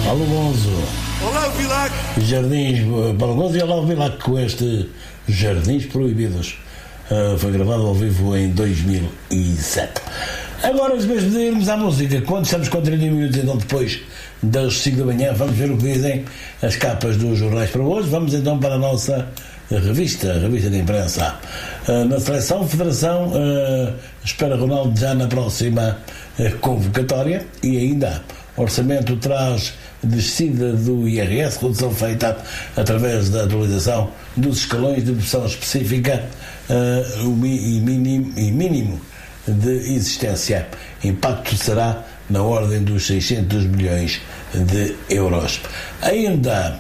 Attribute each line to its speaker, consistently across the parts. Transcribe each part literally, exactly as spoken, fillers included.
Speaker 1: Balagoso.
Speaker 2: Olá, Vilac.
Speaker 1: Jardins Balagoso e olá, Vilac, com este Jardins Proibidos. Uh, foi gravado ao vivo em dois mil e sete. Agora, antes mesmo de irmos à música, quando estamos com trinta minutos, então depois das cinco da manhã, vamos ver o que dizem as capas dos jornais para hoje. Vamos então para a nossa revista, a revista de imprensa. Uh, na seleção, Federação uh, espera Ronaldo já na próxima uh, convocatória, e ainda o orçamento traz descida do I R S, redução feita através da atualização dos escalões de dedução específica uh, e, mínimo, e mínimo de existência. Impacto será na ordem dos seiscentos milhões de euros. Ainda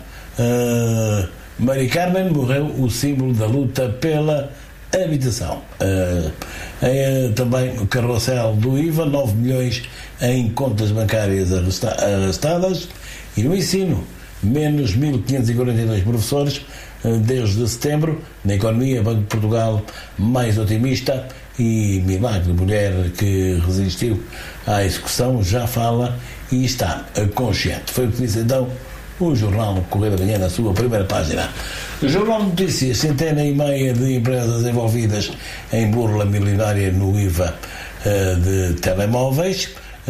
Speaker 1: uh, Mari Carmen morreu, o símbolo da luta pela habitação. Uh, é, também o carrossel do I V A, nove milhões em contas bancárias arresta- arrastadas. E no ensino, menos mil quinhentos e quarenta e dois professores uh, desde setembro. Na economia, Banco de Portugal mais otimista, e milagre, mulher que resistiu à execução já fala e está consciente. Foi o que disse então o jornal Correio da Manhã na sua primeira página. O Jornal de Notícias, centena e meia de empresas envolvidas em burla milionária no I V A uh, de telemóveis.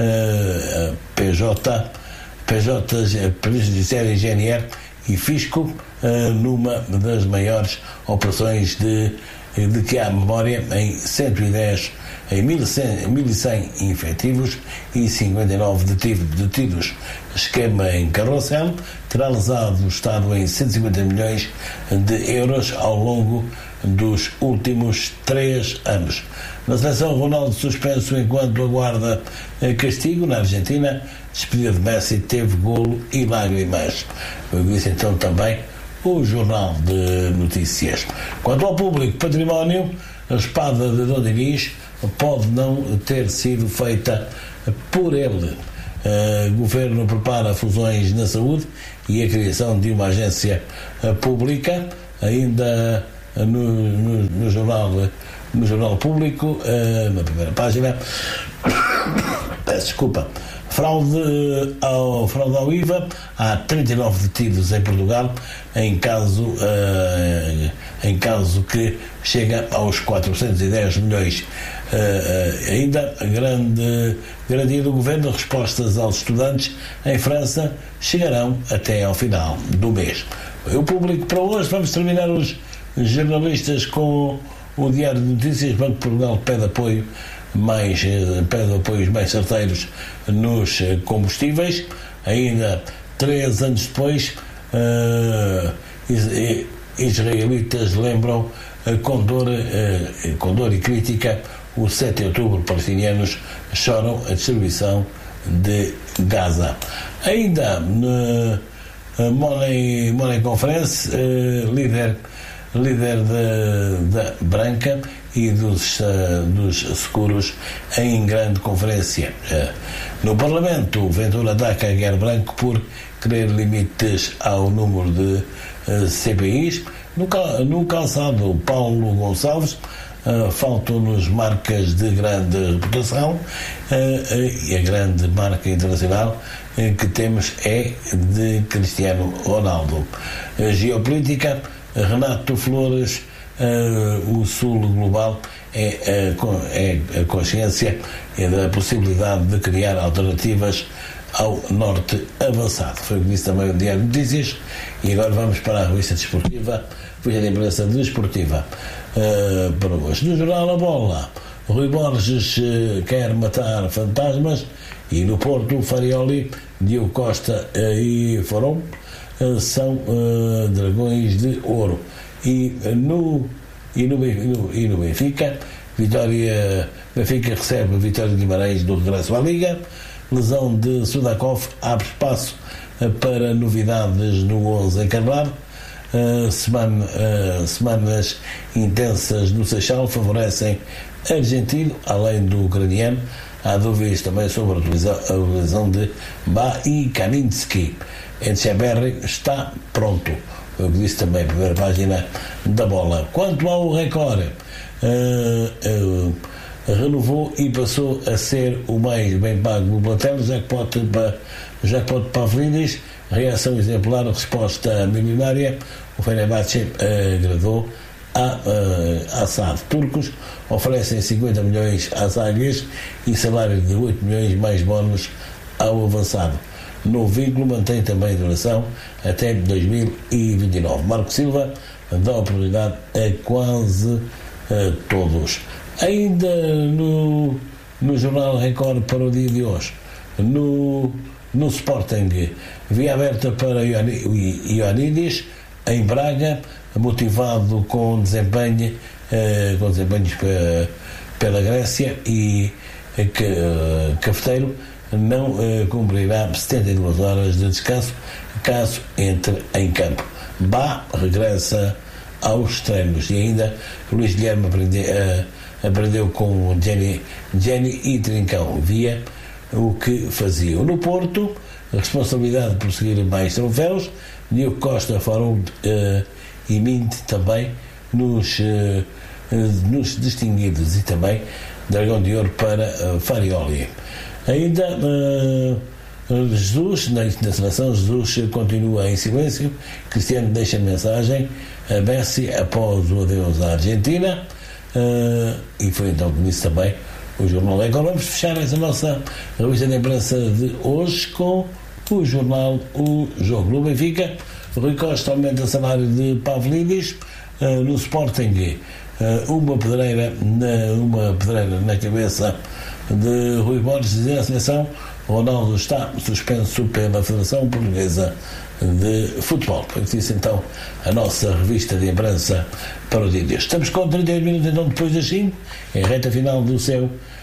Speaker 1: uh, P J P J, Polícia Judiciária, G N R e Fisco, uh, numa das maiores operações de de que há memória, em cento e dez, em mil e cem efetivos e cinquenta e nove detidos. Esquema em carrossel terá lesado o Estado em cento e cinquenta milhões de euros ao longo dos últimos três anos. Na seleção, Ronaldo suspenso enquanto aguarda castigo. Na Argentina, despedida de Messi teve golo e lágrimas. Eu disse então também o Jornal de Notícias. Quanto ao público património, a espada de Dom Dinis pode não ter sido feita por ele. O governo prepara fusões na saúde e a criação de uma agência pública. Ainda no, no, no, jornal, no jornal Público, na primeira página, peço desculpa, Fraude ao, fraude ao I V A, há trinta e nove detidos em Portugal, em caso, uh, em caso que chega aos quatrocentos e dez milhões. Uh, ainda a grande garantia do governo, respostas aos estudantes em França chegarão até ao final do mês. O Público para hoje. Vamos terminar os jornalistas com o Diário de Notícias. Banco de Portugal pede apoio mais pede apoios mais certeiros nos combustíveis. Ainda três anos depois, uh, israelitas lembram uh, com, dor, uh, com dor e crítica o sete de outubro. Palestinianos choram a destruição de Gaza. Ainda no uh, Money, Money Conference, uh, líder líder da, da Branca e dos, uh, dos seguros em grande conferência. Uh, no Parlamento, o Ventura ataca a Guerra Branco por querer limites ao número de uh, C P Is. No, cal, no calçado, Paulo Gonçalves, uh, faltam-nos marcas de grande reputação, uh, uh, e a grande marca internacional uh, que temos é de Cristiano Ronaldo. Uh, geopolítica, Renato Flores, uh, o Sul global é, uh, é a consciência da possibilidade de criar alternativas ao Norte avançado. Foi o que disse também o Diário de Notícias. E agora vamos para a revista desportiva, revista de imprensa desportiva, uh, para hoje. No jornal A Bola, Rui Borges uh, quer matar fantasmas, e no Porto, Farioli, Diogo Costa uh, e Foron são uh, dragões de ouro. E no, e no, e no, e no Benfica, Vitória, Benfica recebe a Vitória de Guimarães do regresso à Liga. Lesão de Sudakov abre espaço uh, para novidades no onze encarnado. Uh, semana, uh, semanas intensas no Seixal favorecem argentino, além do ucraniano. Há dúvidas também sobre a lesão de Baí Kaminski. Echeverri está pronto. Eu disse também a primeira página da Bola. Quanto ao Record, uh, uh, renovou e passou a ser o mais bem pago do plantel. Jackpot Jackpot Pavlidis, reação exemplar, resposta milionária. O Fenerbahçe agradou a uh, Assad. Turcos oferecem cinquenta milhões às águias e salário de oito milhões mais bónus ao avançado. No vínculo mantém também duração até dois mil e vinte e nove. Marco Silva dá oportunidade a quase uh, todos. Ainda no, no Jornal Record para o dia de hoje, no, no Sporting, via aberta para Ioannidis em Braga, motivado com desempenho, uh, com desempenhos pe, pela Grécia, e que uh, Cafeteiro não uh, cumprirá setenta e duas horas de descanso caso entre em campo. Bá regressa aos treinos. E ainda Luís Guilherme aprende, uh, aprendeu com Jenny, Jenny e Trincão, via o que faziam. No Porto, a responsabilidade de prosseguir mais troféus. Diogo Costa, Farol uh, e Mint também nos, uh, uh, nos distinguidos, e também Dragão de Ouro para uh, Farioli. Ainda uh, Jesus, na, na seleção, Jesus continua em silêncio. Cristiano deixa mensagem a Messi após o adeus à Argentina, uh, e foi então que disse também o Jornal. Agora vamos fechar essa nossa revista de imprensa de hoje com o jornal O Jogo. No Benfica, Rui Costa aumenta o salário de Pavlidis. Uh, no Sporting, uh, uma pedreira na, uma pedreira na cabeça de Rui Borges. Dizer a seleção, Ronaldo está suspenso pela Federação Portuguesa de Futebol. Foi que disse então a nossa revista de imprensa para o dia de hoje. Estamos com trinta e oito minutos então depois das cinco, em reta final do seu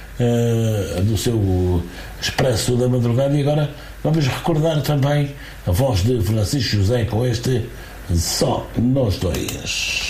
Speaker 1: uh, do seu Expresso da Madrugada. E agora vamos recordar também a voz de Francisco José com este Só Nós Dois.